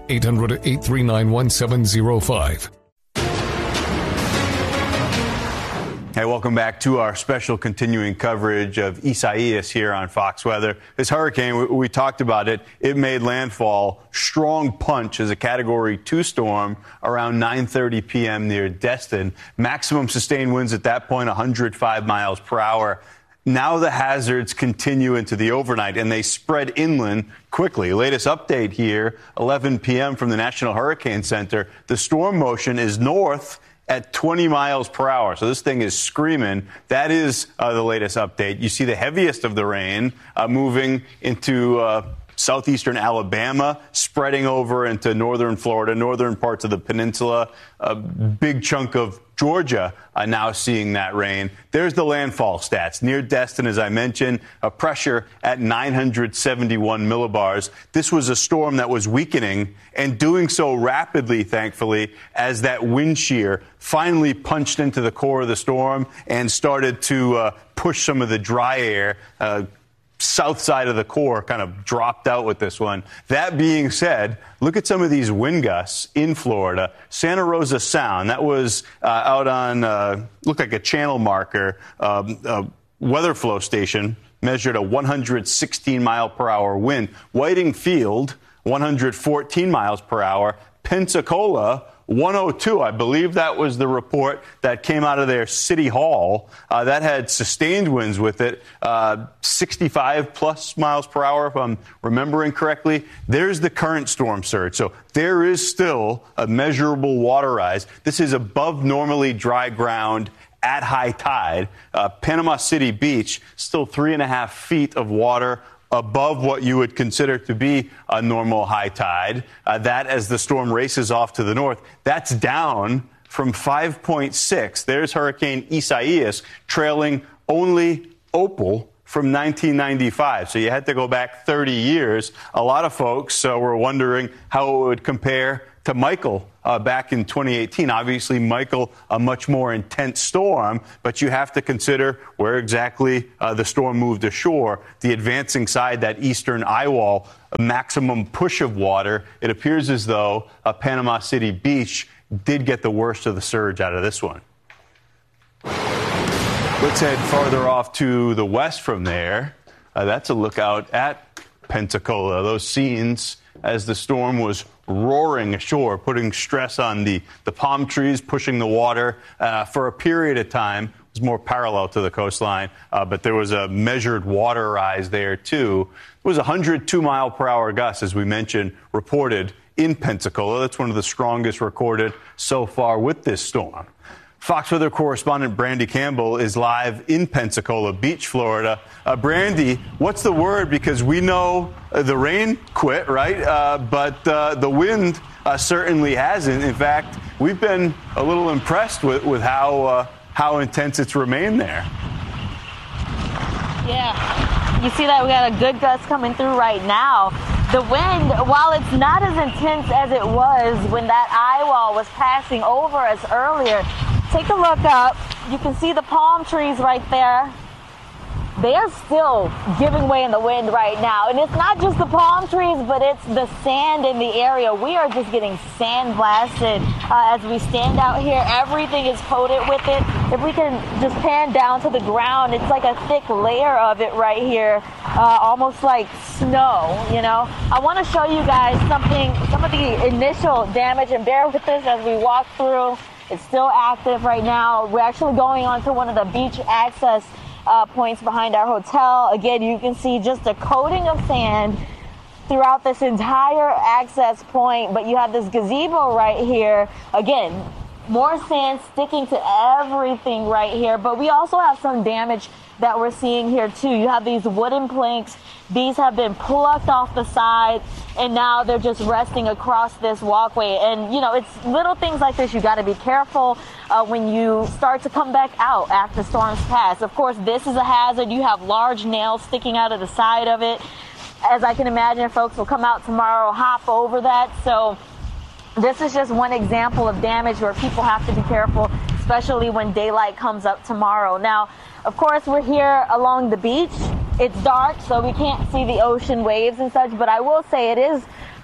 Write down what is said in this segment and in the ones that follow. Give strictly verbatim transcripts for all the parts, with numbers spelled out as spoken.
eight hundred, eight three nine, one seven zero five. Hey, welcome back to our special continuing coverage of Isaias here on Fox Weather. This hurricane, we, we talked about it. It made landfall, strong punch as a Category two storm around nine thirty p.m. near Destin. Maximum sustained winds at that point, one hundred five miles per hour. Now the hazards continue into the overnight, and they spread inland quickly. Latest update here, eleven p.m. from the National Hurricane Center. The storm motion is north at twenty miles per hour. So this thing is screaming. That is uh, the latest update. You see the heaviest of the rain uh, moving into uh, southeastern Alabama, spreading over into northern Florida, northern parts of the peninsula. A big chunk of Georgia uh, now seeing that rain. There's the landfall stats. Near Destin, as I mentioned, a pressure at nine hundred seventy-one millibars. This was a storm that was weakening and doing so rapidly, thankfully, as that wind shear finally punched into the core of the storm and started to uh, push some of the dry air. Uh, south side of the core kind of dropped out with this one. That being said, look at some of these wind gusts in Florida. Santa Rosa Sound, that was uh, out on, uh, looked like a channel marker, um, a weather flow station, measured a one hundred sixteen mile per hour wind. Whiting Field, one hundred fourteen miles per hour. Pensacola, one oh two, I believe that was the report that came out of their city hall. Uh, that had sustained winds with it, uh, sixty-five plus miles per hour, if I'm remembering correctly. There's the current storm surge. So there is still a measurable water rise. This is above normally dry ground at high tide. Uh, Panama City Beach, still three and a half feet of water above what you would consider to be a normal high tide. Uh, that, as the storm races off to the north, that's down from five point six. There's Hurricane Isaias trailing only Opal from nineteen ninety-five. So you had to go back thirty years. A lot of folks uh, were wondering how it would compare to Michael uh, back in twenty eighteen. Obviously, Michael, a much more intense storm, but you have to consider where exactly uh, the storm moved ashore. The advancing side, that eastern eye wall, a maximum push of water. It appears as though uh, Panama City Beach did get the worst of the surge out of this one. Let's head farther off to the west from there. Uh, that's a look out at Pensacola. Those scenes as the storm was roaring ashore, putting stress on the, the palm trees, pushing the water uh, for a period of time. It was more parallel to the coastline, uh, but there was a measured water rise there, too. It was one hundred two mile per hour gusts, as we mentioned, reported in Pensacola. That's one of the strongest recorded so far with this storm. Fox Weather correspondent Brandy Campbell is live in Pensacola Beach, Florida. Uh, Brandy, what's the word? Because we know uh, the rain quit, right? Uh, but uh, the wind uh, certainly hasn't. In fact, we've been a little impressed with, with how uh, how intense it's remained there. Yeah, you see that we got a good gust coming through right now. The wind, while it's not as intense as it was when that eye wall was passing over us earlier, take a look up. You can see the palm trees right there. They are still giving way in the wind right now. And it's not just the palm trees, but it's the sand in the area. We are just getting sand blasted uh, as we stand out here. Everything is coated with it. If we can just pan down to the ground, it's like a thick layer of it right here, uh, almost like snow, you know. I want to show you guys something, some of the initial damage, and bear with us as we walk through. It's still active right now. We're actually going onto one of the beach access uh, points behind our hotel. Again, you can see just a coating of sand throughout this entire access point, but you have this gazebo right here. Again, more sand sticking to everything right here, but we also have some damage that we're seeing here too. You have these wooden planks. These have been plucked off the side, and now they're just resting across this walkway. And, you know, it's little things like this you got to be careful uh, when you start to come back out after storms pass. Of course, this is a hazard. You have large nails sticking out of the side of it. As I can imagine, folks will come out tomorrow, hop over that. So this is just one example of damage where people have to be careful, especially when daylight comes up tomorrow. Now, of course, we're here along the beach. It's dark, so we can't see the ocean waves and such, but I will say it is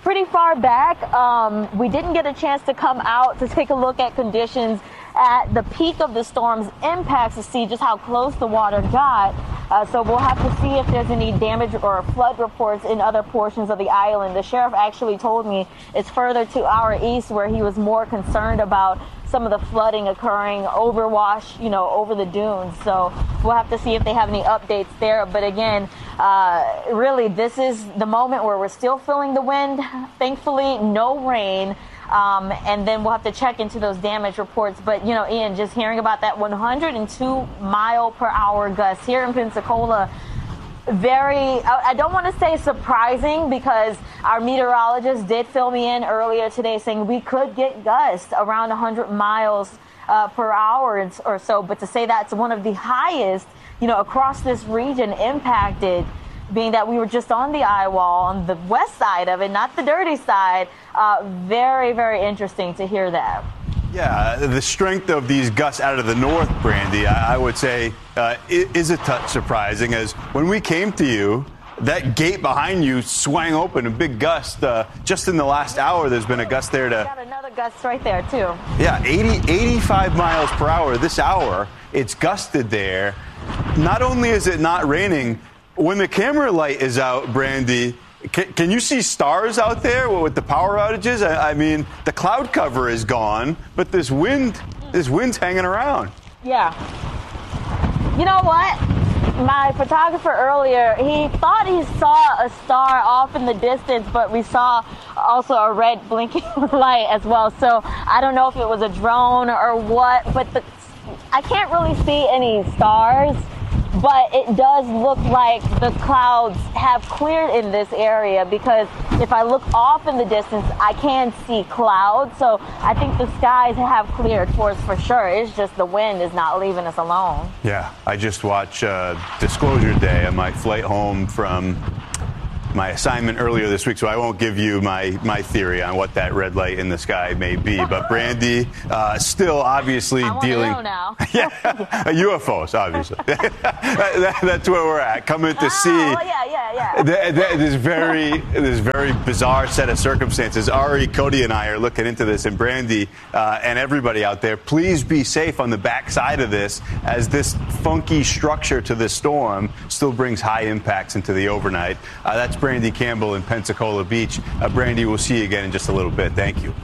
pretty far back. Um, we didn't get a chance to come out to take a look at conditions at the peak of the storm's impacts to see just how close the water got. Uh, so we'll have to see if there's any damage or flood reports in other portions of the island. The sheriff actually told me it's further to our east where he was more concerned about some of the flooding occurring overwash, you know, over the dunes. So we'll have to see if they have any updates there. But again, uh, really, this is the moment where we're still feeling the wind. Thankfully, no rain. Um, and then we'll have to check into those damage reports. But, you know, Ian, just hearing about that one hundred two mile per hour gust here in Pensacola, very, I don't want to say surprising, because our meteorologist did fill me in earlier today saying we could get gusts around one hundred miles uh, per hour or so. But to say that's one of the highest, you know, across this region impacted, being that we were just on the eye wall on the west side of it, not the dirty side. Uh, very, very interesting to hear that. Yeah, the strength of these gusts out of the north, Brandy, I, I would say uh, is a touch surprising, as when we came to you, that gate behind you swang open, a big gust. Uh, just in the last hour, there's been a gust there to... Got another gust right there, too. Yeah, eighty, eighty-five miles per hour this hour. It's gusted there. Not only is it not raining, when the camera light is out, Brandy, can, can you see stars out there with the power outages? I, I mean, the cloud cover is gone, but this wind, this wind's hanging around. Yeah. You know what? My photographer earlier, he thought he saw a star off in the distance, but we saw also a red blinking light as well. So I don't know if it was a drone or what, but the, I can't really see any stars. But it does look like the clouds have cleared in this area, because if I look off in the distance, I can see clouds. So I think the skies have cleared for us for sure. It's just the wind is not leaving us alone. Yeah, I just watched uh, Disclosure Day on my flight home from my assignment earlier this week, so I won't give you my, my theory on what that red light in the sky may be. But Brandy, uh, still obviously I dealing. Know now. Yeah, U F Os, obviously. that, that, that's where we're at. Coming to oh, see. Well, yeah, yeah, yeah. Th- th- this very, this very bizarre set of circumstances. Ari, Cody, and I are looking into this, and Brandy uh, and everybody out there, please be safe on the backside of this, as this funky structure to this storm still brings high impacts into the overnight. Uh, that's Brandy Campbell in Pensacola Beach. Uh, Brandy, we'll see you again in just a little bit. Thank you.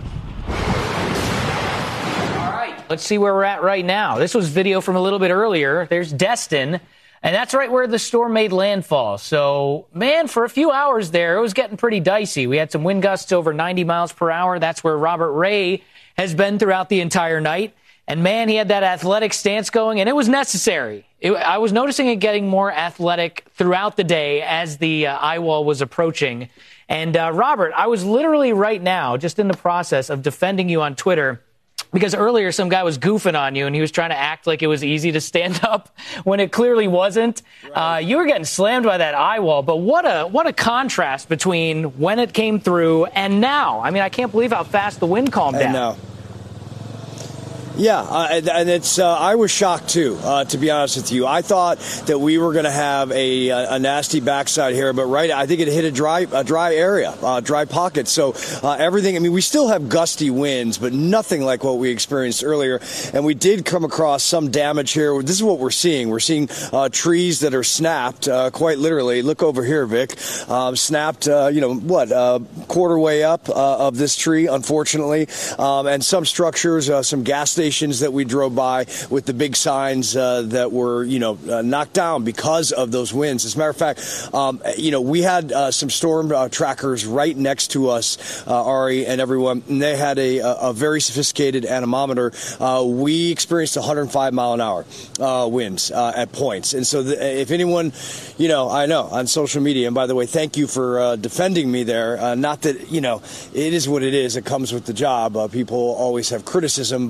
All right, let's see where we're at right now. This was video from a little bit earlier. There's Destin, and that's right where the storm made landfall. So, man, for a few hours there, it was getting pretty dicey. We had some wind gusts over ninety miles per hour. That's where Robert Ray has been throughout the entire night. And, man, he had that athletic stance going, and it was necessary. It, I was noticing it getting more athletic throughout the day as the uh, eye wall was approaching. And, uh, Robert, I was literally right now just in the process of defending you on Twitter, because earlier some guy was goofing on you, and he was trying to act like it was easy to stand up when it clearly wasn't. Right. Uh, you were getting slammed by that eye wall, but what a what a contrast between when it came through and now. I mean, I can't believe how fast the wind calmed down. I know. Yeah, uh, and it's. Uh, I was shocked too, uh, to be honest with you. I thought that we were going to have a, a nasty backside here, but right, I think it hit a dry, a dry area, uh, dry pocket. So uh, everything. I mean, we still have gusty winds, but nothing like what we experienced earlier. And we did come across some damage here. This is what we're seeing. We're seeing uh, trees that are snapped, uh, quite literally. Look over here, Vic. Um, snapped. Uh, you know what? Uh, quarter way up uh, of this tree, unfortunately, um, and some structures, uh, some gas stations that we drove by with the big signs uh, that were, you know, uh, knocked down because of those winds. As a matter of fact, um, you know, we had uh, some storm uh, trackers right next to us, uh, Ari and everyone, and they had a, a very sophisticated anemometer. Uh, we experienced one hundred five mile an hour uh, winds uh, at points. And so the, if anyone, you know, I know on social media, and by the way, thank you for uh, defending me there. Uh, not that, you know, it is what it is. It comes with the job. Uh, people always have criticism, but um,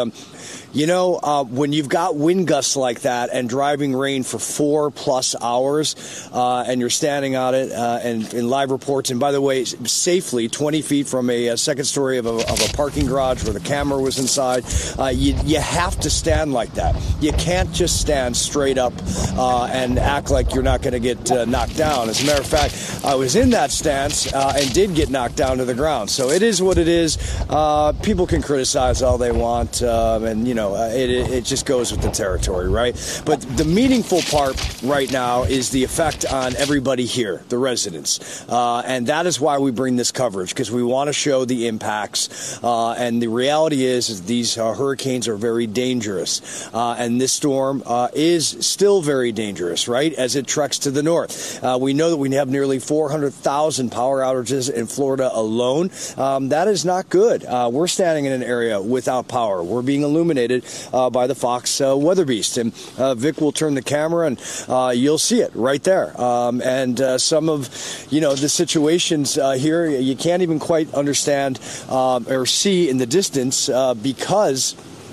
um, you know, uh, when you've got wind gusts like that and driving rain for four plus hours, uh, and you're standing on it uh, and in live reports, and by the way, safely twenty feet from a, a second story of a, of a parking garage where the camera was inside, uh, you, you have to stand like that. You can't just stand straight up uh, and act like you're not going to get uh, knocked down. As a matter of fact, I was in that stance uh, and did get knocked down to the ground. So it is what it is. Uh, people can criticize all they want, um, and, you know, uh, it, it just goes with the territory, right? But the meaningful part right now is the effect on everybody here, the residents. Uh, and that is why we bring this coverage, because we want to show the impacts. Uh, and the reality is, is these uh, hurricanes are very dangerous. Uh, and this storm uh, is still very dangerous, right, as it treks to the north. Uh, we know that we have nearly four hundred thousand power outages in Florida alone. Um, that is not good. Uh, we're standing in an area without power. We're being illuminated uh, by the Fox uh, Weather Beast. And uh, Vic will turn the camera, and uh, you'll see it right there. Um, and uh, some of, you know, the situations uh, here, you can't even quite understand um, or see in the distance uh, because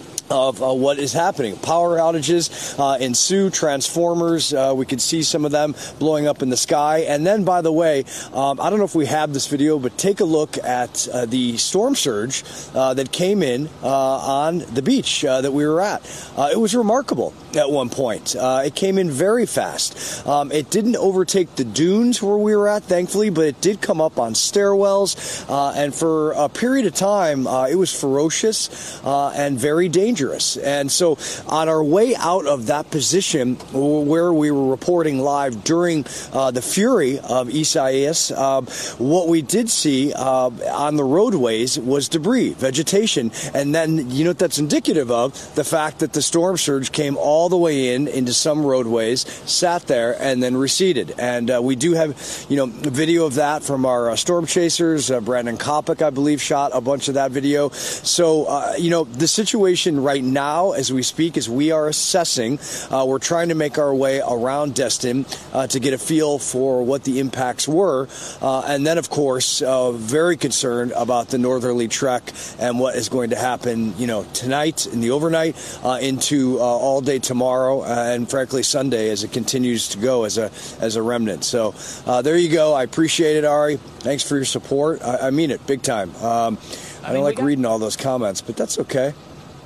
of uh, what is happening. Power outages uh, ensue, transformers, uh, we could see some of them blowing up in the sky. And then, by the way, um, I don't know if we have this video, but take a look at uh, the storm surge uh, that came in uh, on the beach uh, that we were at. Uh, it was remarkable at one point. Uh, it came in very fast. Um, it didn't overtake the dunes where we were at, thankfully, but it did come up on stairwells. Uh, and for a period of time, uh, it was ferocious uh, and very dangerous. And so on our way out of that position where we were reporting live during uh, the fury of Isaias, uh, what we did see uh, on the roadways was debris, vegetation. And then, you know what that's indicative of? The fact that the storm surge came all the way in into some roadways, sat there, and then receded. And uh, we do have, you know, video of that from our uh, storm chasers. Uh, Brandon Kopic, I believe, shot a bunch of that video. So, uh, you know, the situation right now, as we speak, as we are assessing, uh, we're trying to make our way around Destin uh, to get a feel for what the impacts were. Uh, and then, of course, uh, very concerned about the northerly trek and what is going to happen, you know, tonight, in the overnight, uh, into uh, all day tomorrow, uh, and frankly Sunday as it continues to go as a as a remnant. So uh, there you go. I appreciate it, Ari. Thanks for your support. I, I mean it, big time. Um, I, I don't mean, like got- reading all those comments, but that's okay.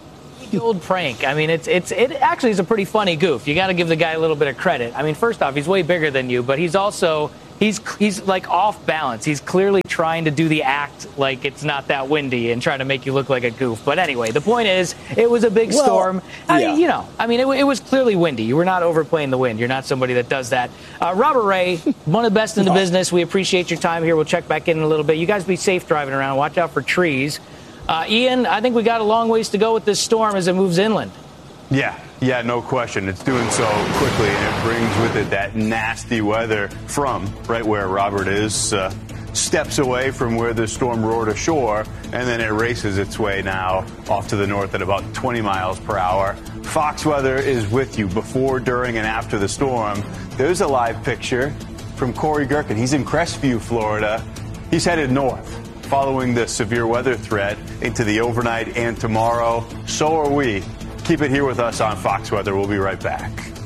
The old prank. I mean, it's it's it actually is a pretty funny goof. You got to give the guy a little bit of credit. I mean, first off, he's way bigger than you, but he's also he's he's like off balance. He's clearly trying to do the act like it's not that windy and trying to make you look like a goof. But anyway, the point is, it was a big well, storm. I yeah. mean, you know, I mean, it, it was clearly windy. You were not overplaying the wind. You're not somebody that does that. Uh, Robert Ray, one of the best in the business. We appreciate your time here. We'll check back in, in a little bit. You guys be safe driving around. Watch out for trees. Uh, Ian, I think we got a long ways to go with this storm as it moves inland. Yeah, yeah, no question. It's doing so quickly, and it brings with it that nasty weather from right where Robert is, uh, steps away from where the storm roared ashore, and then it races its way now off to the north at about twenty miles per hour. Fox Weather is with you before, during, and after the storm. There's a live picture from Corey Gerken. He's in Crestview, Florida. He's headed north, following the severe weather threat into the overnight and tomorrow. So are we. Keep it here with us on Fox Weather. We'll be right back.